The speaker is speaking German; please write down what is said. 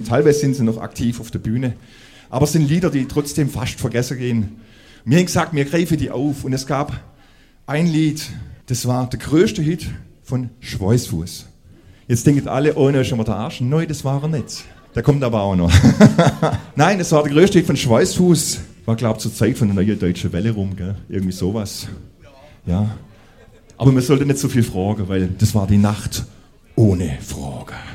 teilweise sind sie noch aktiv auf der Bühne. Aber es sind Lieder, die trotzdem fast vergessen gehen. Wir haben gesagt, wir greifen die auf. Und es gab ein Lied, das war der größte Hit von Schweißfuß. Jetzt denken alle, oh, ne, ist schon mal der Arsch. Nein, das war er nicht. Der kommt aber auch noch. Nein, das war der größte Hit von Schweißfuß. War, glaube ich, zur Zeit von der Neuen Deutschen Welle rum, gell? Irgendwie sowas. Ja. Aber man sollte nicht so viel fragen, weil das war die Nacht ohne Frage.